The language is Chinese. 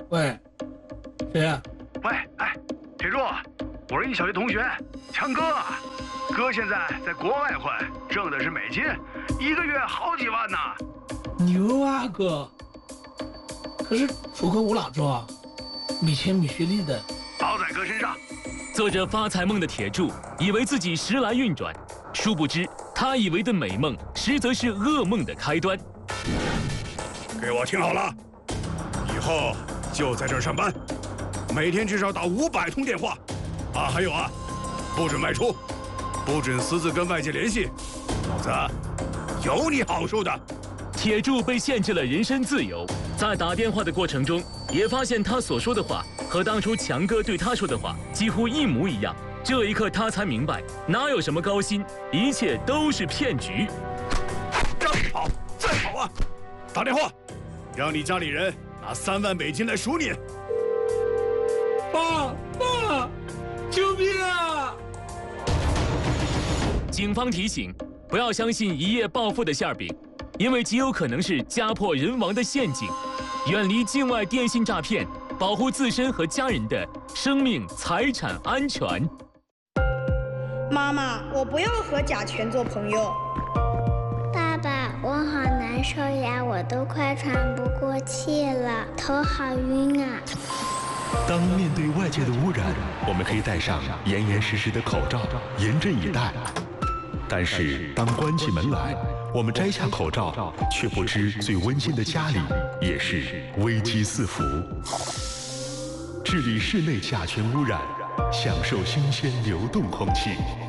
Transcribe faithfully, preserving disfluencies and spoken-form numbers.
喂，谁呀、 喂，哎，铁柱，我是你小学同学强哥，哥现在在国外混，挣的是美金，一个月好几万呢。 牛啊哥！可是出口我哪知啊？没钱没学历的。 包在哥身上。 做着发财梦的铁柱以为自己时来运转，殊不知他以为的美梦，实则是噩梦的开端。 给我听好了，以后就在这儿上班，每天至少打五百通电话。啊，还有啊，不准外出，不准私自跟外界联系，否则有你好受的。 铁柱被限制了人身自由，在打电话的过程中，也发现他所说的话和当初强哥对他说的话几乎一模一样。这一刻，他才明白，哪有什么高薪，一切都是骗局。 让你跑，再跑啊！打电话，让你家里人拿三万美金来赎你。 爸爸，救命啊！ 警方提醒，不要相信一夜暴富的馅饼，因为极有可能是家破人亡的陷阱。远离境外电信诈骗，保护自身和家人的生命财产安全。 妈妈，我不要和甲醛做朋友。 爸爸，我好难受呀，我都快喘不过气了，头好晕啊。 当面对外界的污染，我们可以戴上严严实实的口罩，严阵以待。但是当关起门来，我们摘下口罩，却不知最温馨的家里也是危机四伏。治理室内甲醛污染，享受新鲜流动空气。